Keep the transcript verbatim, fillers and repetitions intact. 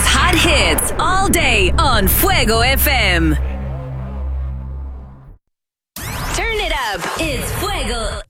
hot hits all day on Fuego F M. Turn it up. It's Fuego